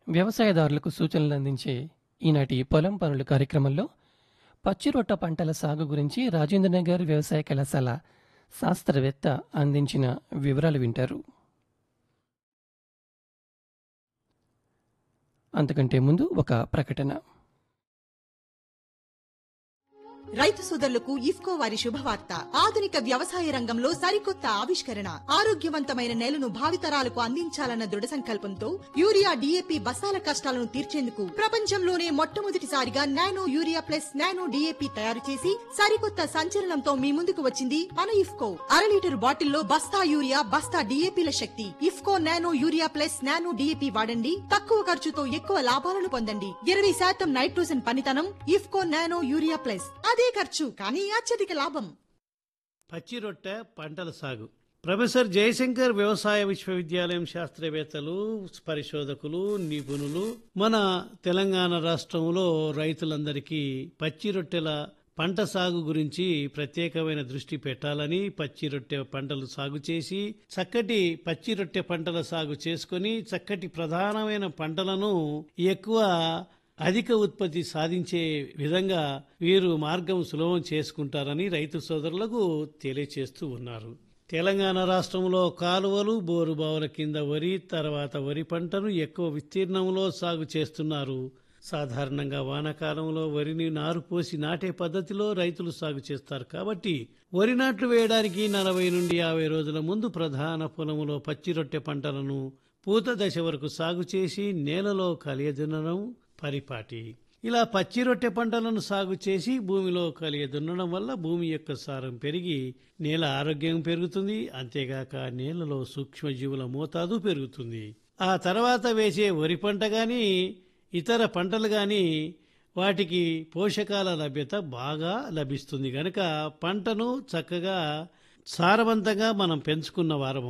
వ్యవసాయదారులకు సూచనలు అందించే ఈనాటి పొలం పనులు కార్యక్రమంలో పచ్చిరొట్ట పంటల సాగు గురించి రాజేంద్రనగర్ వ్యవసాయ కళాశాల శాస్త్రవేత్త అందించిన వివరాలు వింటారు. అంతకంటే ముందు ఒక ప్రకటన. రైతు సోదరులకు ఇఫ్కో వారి శుభవార్త. ఆధునిక వ్యవసాయ రంగంలో సరికొత్త ఆవిష్కరణ, ఆరోగ్యవంతమైన నేలను భావితరాలకు అందించాలన్న దృఢ సంకల్పంతో యూరియా డిఏపి బస్తాల కష్టాలను తీర్చేందుకు ప్రపంచంలోనే మొట్టమొదటిసారిగా nano urea plus nano DAP తయారు చేసి సరికొత్త సంచలనంతో మీ ముందుకు వచ్చింది మన ఇఫ్కో. 1/2 లీటర్ బాటిల్లో బస్తా యూరియా, బస్తా డిఏపిల శక్తి. IFFCO nano urea plus nano DAP వాడండి. తక్కువ ఖర్చుతో ఎక్కువ లాభాలను పొందండి. 20% నైట్రోజన్ పనితనం. IFFCO nano urea plus. అదే ఖర్చు కానీ అత్యధిక లాభం. పచ్చి రొట్టె పంటల సాగు. ప్రొఫెసర్ జయశంకర్ వ్యవసాయ విశ్వవిద్యాలయం శాస్త్రవేత్తలు, పరిశోధకులు, నిపుణులు మన తెలంగాణ రాష్ట్రంలో రైతులందరికీ పచ్చి రొట్టెల పంట సాగు గురించి ప్రత్యేకమైన దృష్టి పెట్టాలని, పచ్చి రొట్టె పంటలు సాగు చేసి చక్కటి పచ్చి రొట్టె పంటల సాగు చేసుకొని చక్కటి ప్రధానమైన పంటలను ఎక్కువ అధిక ఉత్పత్తి సాధించే విధంగా వీరు మార్గం సులభం చేసుకుంటారని రైతు సోదరులకు తెలియచేస్తూ ఉన్నారు. తెలంగాణ రాష్ట్రంలో కాలువలు, బోరుబావుల కింద వరి, తర్వాత వరి పంటను ఎక్కువ విస్తీర్ణంలో సాగు చేస్తున్నారు. సాధారణంగా వానాకాలంలో వరిని నారు పోసి నాటే పద్ధతిలో రైతులు సాగు చేస్తారు. కాబట్టి వరి నాట్లు వేయడానికి 40 నుండి 50 రోజుల ముందు ప్రధాన పొలములో పచ్చి రొట్టె పంటలను పూత దశ వరకు సాగు చేసి నేలలో కలియదున్నడం పరిపాటి. ఇలా పచ్చి రొట్టె పంటలను సాగు చేసి భూమిలో కలియదున్నడం వల్ల భూమి యొక్క సారం పెరిగి నేల ఆరోగ్యం పెరుగుతుంది. అంతేగాక నేలలో సూక్ష్మజీవుల మోతాదు పెరుగుతుంది. ఆ తర్వాత వేసే వరి పంట గాని ఇతర పంటలు గాని వాటికి పోషకాల లభ్యత బాగా లభిస్తుంది. గనక పంటను చక్కగా సారవంతంగా మనం పెంచుకున్న వారం